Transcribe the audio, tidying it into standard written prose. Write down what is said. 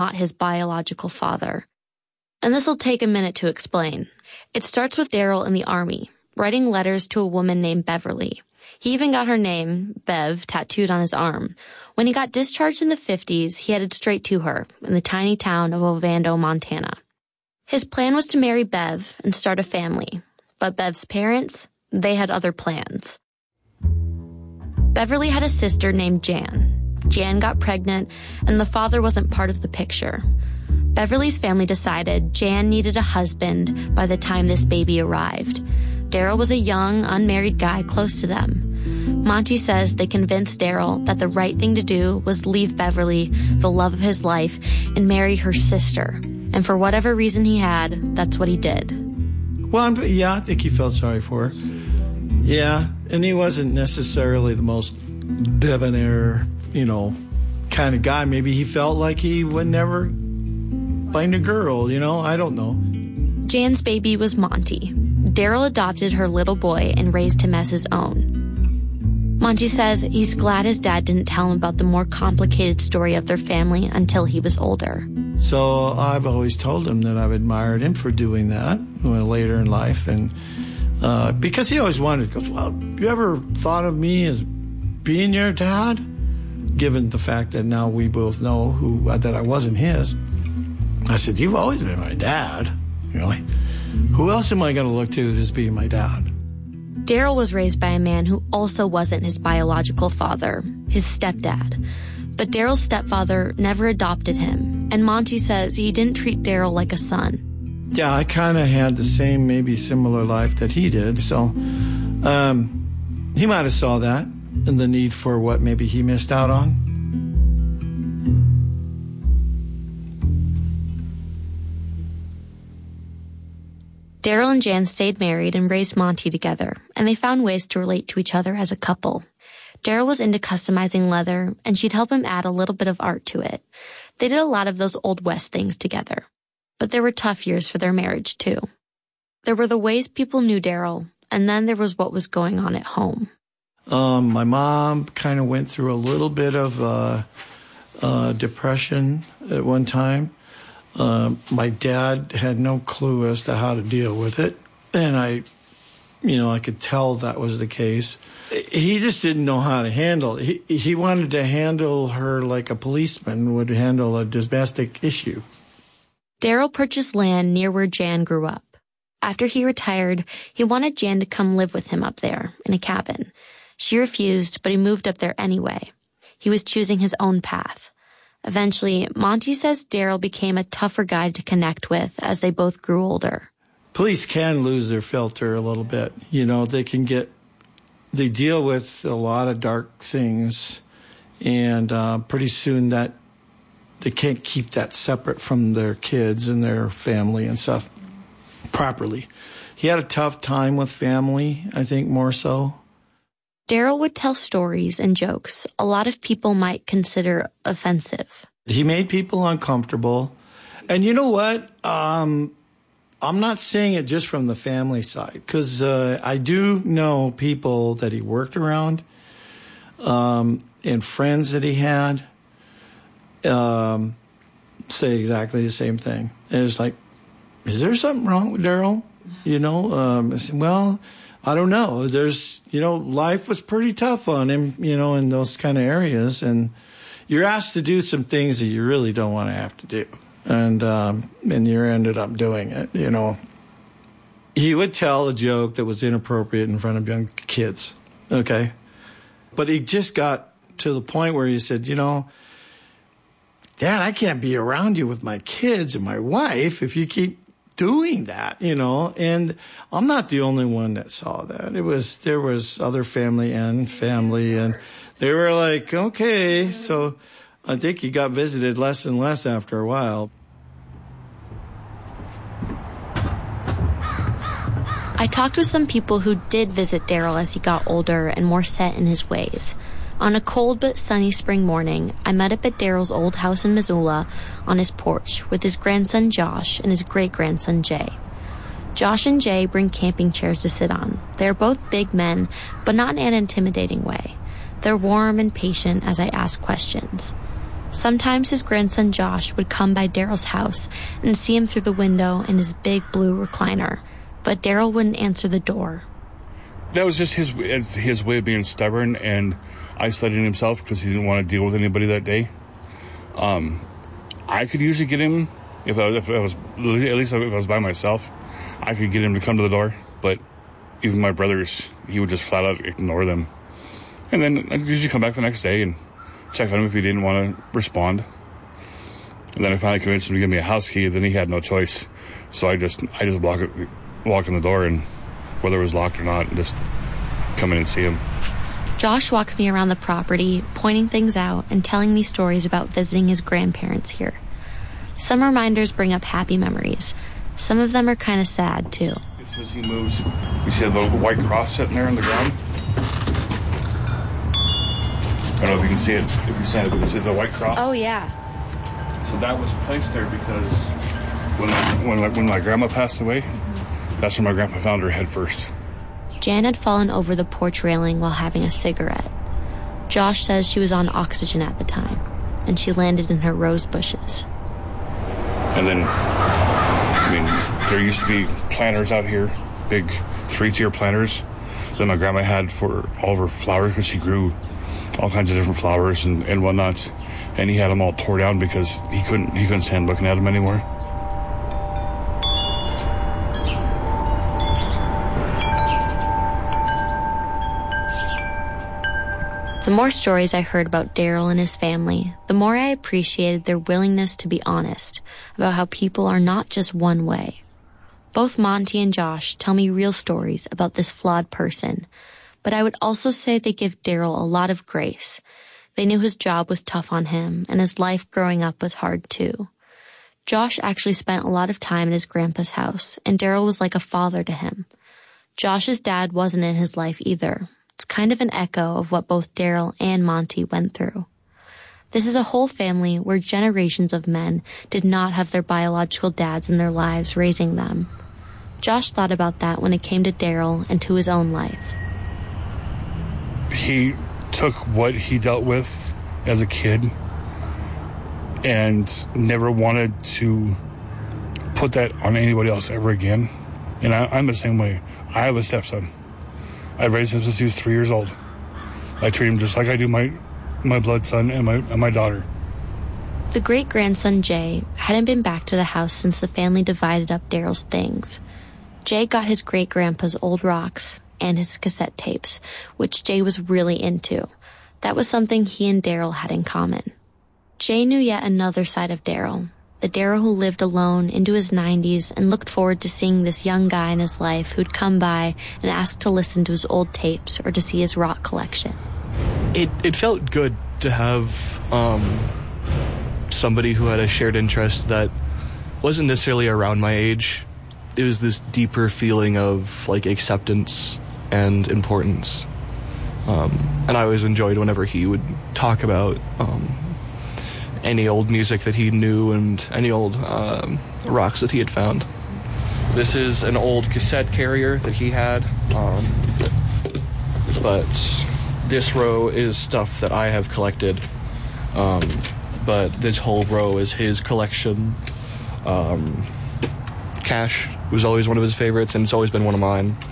not his biological father. And this'll take a minute to explain. It starts with Daryl in the Army, writing letters to a woman named Beverly. He even got her name, Bev, tattooed on his arm. When he got discharged in the 50s, he headed straight to her in the tiny town of Ovando, Montana. His plan was to marry Bev and start a family. But Bev's parents, they had other plans. Beverly had a sister named Jan. Jan got pregnant, and the father wasn't part of the picture. Beverly's family decided Jan needed a husband by the time this baby arrived. Daryl was a young, unmarried guy close to them. Monty says they convinced Daryl that the right thing to do was leave Beverly, the love of his life, and marry her sister. And for whatever reason he had, that's what he did. Well, I think he felt sorry for her. Yeah, and he wasn't necessarily the most debonair, kind of guy. Maybe he felt like he would never find a girl, I don't know. Jan's baby was Monty. Daryl adopted her little boy and raised him as his own. Monty says he's glad his dad didn't tell him about the more complicated story of their family until he was older. So I've always told him that I've admired him for doing that later in life. And because he always wanted, he goes, well, you ever thought of me as being your dad? Given the fact that now we both know that I wasn't his. I said, you've always been my dad. Really? Who else am I going to look to as being my dad? Daryl was raised by a man who also wasn't his biological father, his stepdad. But Daryl's stepfather never adopted him, and Monty says he didn't treat Daryl like a son. Yeah, I kind of had the same, maybe similar life that he did, so he might have saw that and the need for what maybe he missed out on. Daryl and Jan stayed married and raised Monty together, and they found ways to relate to each other as a couple. Daryl was into customizing leather, and she'd help him add a little bit of art to it. They did a lot of those Old West things together. But there were tough years for their marriage, too. There were the ways people knew Daryl, and then there was what was going on at home. My mom kind of went through a little bit of depression at one time. My dad had no clue as to how to deal with it, and I could tell that was the case. He just didn't know how to handle it. He wanted to handle her like a policeman would handle a domestic issue. Daryl purchased land near where Jan grew up. After he retired, he wanted Jan to come live with him up there in a cabin. She refused, but he moved up there anyway. He was choosing his own path. Eventually, Monty says Daryl became a tougher guy to connect with as they both grew older. Police can lose their filter a little bit. They deal with a lot of dark things, and pretty soon that they can't keep that separate from their kids and their family and stuff properly. He had a tough time with family, I think, more so. Daryl would tell stories and jokes a lot of people might consider offensive. He made people uncomfortable. And you know what? I'm not saying it just from the family side, because I do know people that he worked around and friends that he had say exactly the same thing. And it's like, is there something wrong with Daryl? I said, well, I don't know. There's, life was pretty tough on him, in those kind of areas. And you're asked to do some things that you really don't want to have to do. And you ended up doing it, He would tell a joke that was inappropriate in front of young kids, okay? But he just got to the point where he said, Dad, I can't be around you with my kids and my wife if you keep doing that, and I'm not the only one that saw that. There was other family, and they were like, okay. So I think he got visited less and less after a while. I talked with some people who did visit Daryl as he got older and more set in his ways. On a cold but sunny spring morning, I met up at Daryl's old house in Missoula on his porch with his grandson Josh and his great-grandson Jay. Josh and Jay bring camping chairs to sit on. They are both big men, but not in an intimidating way. They're warm and patient as I ask questions. Sometimes his grandson Josh would come by Daryl's house and see him through the window in his big blue recliner, but Daryl wouldn't answer the door. That was just his way of being stubborn and isolating himself because he didn't want to deal with anybody that day. I could usually get him, if I was by myself, I could get him to come to the door, but even my brothers, he would just flat out ignore them. And then I'd usually come back the next day and check on him if he didn't want to respond. And then I finally convinced him to give me a house key, then he had no choice. So I just walk in the door, and whether it was locked or not, just come in and see him. Josh walks me around the property, pointing things out and telling me stories about visiting his grandparents here. Some reminders bring up happy memories. Some of them are kind of sad, too. It says he moves. You see a little white cross sitting there on the ground? I don't know if you can see it. If you stand it, but this is the white cross. Oh, yeah. So that was placed there because when my grandma passed away, that's when my grandpa found her head first. Jan had fallen over the porch railing while having a cigarette. Josh says she was on oxygen at the time, and she landed in her rose bushes. And then, there used to be planters out here, big 3-tier planters that my grandma had for all of her flowers because she grew all kinds of different flowers and whatnot. And he had them all tore down because he couldn't stand looking at them anymore. The more stories I heard about Daryl and his family, the more I appreciated their willingness to be honest about how people are not just one way. Both Monty and Josh tell me real stories about this flawed person, but I would also say they give Daryl a lot of grace. They knew his job was tough on him, and his life growing up was hard too. Josh actually spent a lot of time at his grandpa's house, and Daryl was like a father to him. Josh's dad wasn't in his life either. It's kind of an echo of what both Daryl and Monty went through. This is a whole family where generations of men did not have their biological dads in their lives raising them. Josh thought about that when it came to Daryl and to his own life. He took what he dealt with as a kid and never wanted to put that on anybody else ever again. And I'm the same way. I have a stepson. I've raised him since he was 3 years old. I treat him just like I do my blood son and my daughter. The great-grandson, Jay, hadn't been back to the house since the family divided up Daryl's things. Jay got his great-grandpa's old rocks and his cassette tapes, which Jay was really into. That was something he and Daryl had in common. Jay knew yet another side of Daryl, the Daryl who lived alone into his 90s and looked forward to seeing this young guy in his life who'd come by and ask to listen to his old tapes or to see his rock collection. It felt good to have somebody who had a shared interest that wasn't necessarily around my age. It was this deeper feeling of acceptance and importance. And I always enjoyed whenever he would talk about any old music that he knew and any old rocks that he had found. This is an old cassette carrier that he had, but this row is stuff that I have collected, but this whole row is his collection. Cash was always one of his favorites, and it's always been one of mine.